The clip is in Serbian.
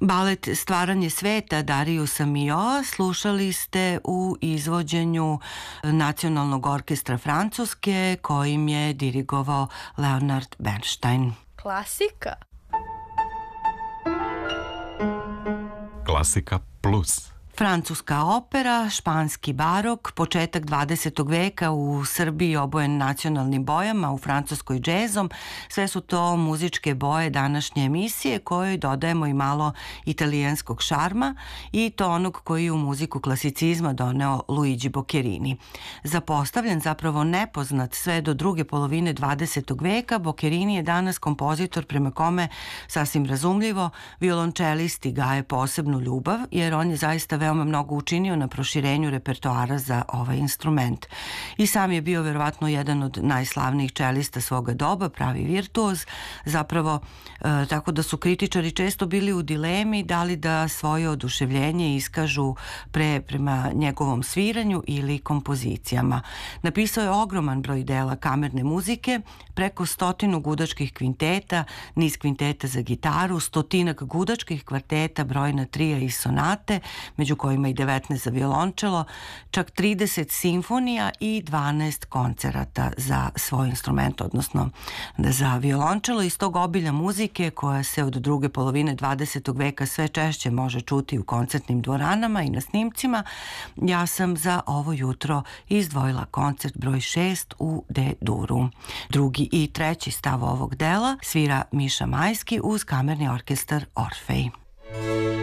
Balet Stvaranje sveta Dariusa Milhaua slušali ste u izvođenju Nacionalnog orkestra Francuske kojim je dirigovao Leonard Bernstein. Klasika. Klasika plus. Francuska opera, španski barok, početak 20. veka u Srbiji obojen nacionalnim bojama, u Francuskoj džezom. Sve su to muzičke boje današnje emisije kojoj dodajemo i malo italijanskog šarma i to onog koji je u muziku klasicizma doneo Luigi Boccherini. Zapostavljen, zapravo nepoznat sve do druge polovine 20. veka, Boccherini je danas kompozitor prema kome, sasvim razumljivo, violončelisti gaje posebnu ljubav, jer on je zaista veoma mnogo učinio na proširenju repertoara za ovaj instrument. I sam je bio verovatno jedan od najslavnijih čelista svoga doba, pravi virtuoz, zapravo tako da su kritičari često bili u dilemi da li da svoje oduševljenje iskažu prema njegovom sviranju ili kompozicijama. Napisao je ogroman broj dela kamerne muzike, preko 100 gudačkih kvinteta, niz kvinteta za gitaru, 100 gudačkih kvarteta, brojna trija i sonate, među kojima i 19 za violončelo, čak 30 simfonija i 12 koncerata za svoj instrument, odnosno za violončelo. Iz tog obilja muzike koja se od druge polovine 20. veka sve češće može čuti u koncertnim dvoranama i na snimcima, ja sam za ovo jutro izdvojila koncert broj 6 u D-duru. Drugi i treći stav ovog dela svira Miša Majski uz kamerni orkestar Orfej.